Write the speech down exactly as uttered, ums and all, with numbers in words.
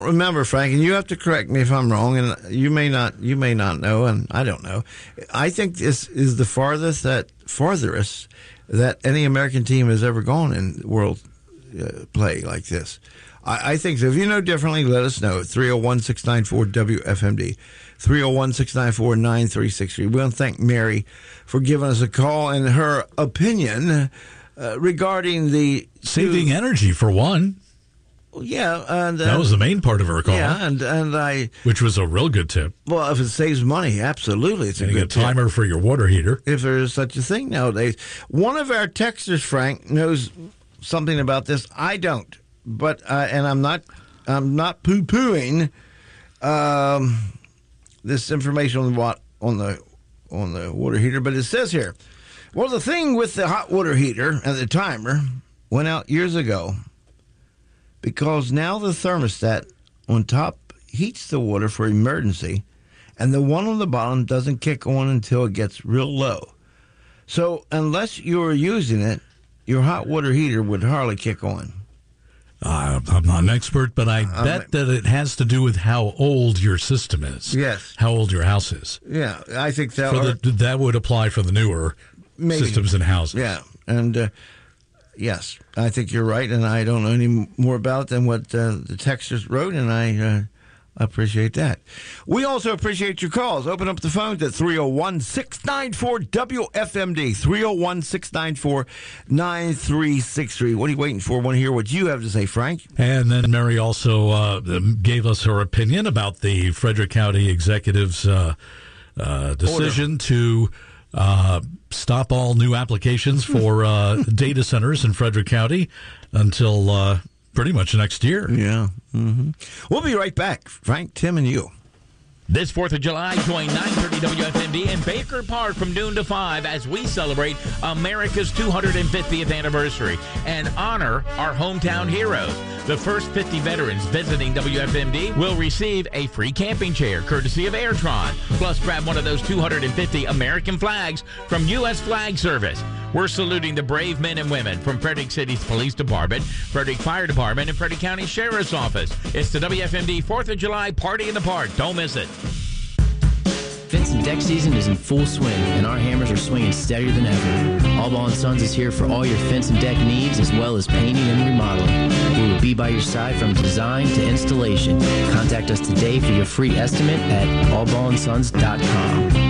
Remember, Frank, and you have to correct me if I'm wrong, and you may not, you may not know, and I don't know. I think this is the farthest that farthest that any American team has ever gone in world uh, play like this. I, I think so. If you know differently, let us know. three oh one, six nine four, W F M D. three oh one, six nine four, nine three six three. We want to thank Mary for giving us a call and her opinion uh, regarding the saving two, energy for one. Yeah, and uh, that was the main part of her call. Yeah, and and I, which was a real good tip. Well, if it saves money, absolutely, it's a and good a timer tip. for your water heater, if there is such a thing nowadays. One of our texters, Frank, knows something about this. I don't, but uh, and I'm not, I'm not poo pooing um, this information on the on the on the water heater, but it says here, well, the thing with the hot water heater and the timer went out years ago. Because now the thermostat on top heats the water for emergency, and the one on the bottom doesn't kick on until it gets real low. So unless you're using it, your hot water heater would hardly kick on. Uh, I'm not an expert, but I I'm, bet that it has to do with how old your system is. Yes. How old your house is. Yeah, I think that, for the, that would apply for the newer maybe. systems and houses. Yeah, and... Uh, Yes, I think you're right, and I don't know any more about it than what uh, the texters wrote, and I uh, appreciate that. We also appreciate your calls. Open up the phones at three oh one, six nine four, W F M D, three oh one, six nine four, nine three six three. What are you waiting for? I want to hear what you have to say, Frank. And then Mary also uh, gave us her opinion about the Frederick County Executive's uh, uh, decision Order. to... Uh, stop all new applications for uh, data centers in Frederick County until uh, pretty much next year. Yeah. Mm-hmm. We'll be right back. Frank, Tim, and you. This fourth of July, join nine thirty W F M D in Baker Park from noon to five as we celebrate America's two hundred fiftieth anniversary and honor our hometown heroes. The first fifty veterans visiting W F M D will receive a free camping chair courtesy of Airtron. Plus, grab one of those two hundred fifty American flags from U S Flag Service. We're saluting the brave men and women from Frederick City's Police Department, Frederick Fire Department, and Frederick County Sheriff's Office. It's the W F M D fourth of July Party in the Park. Don't miss it. Fence and deck season is in full swing, and our hammers are swinging steadier than ever. Allball and Sons is here for all your fence and deck needs, as well as painting and remodeling. We will be by your side from design to installation. Contact us today for your free estimate at all ball and sons dot com.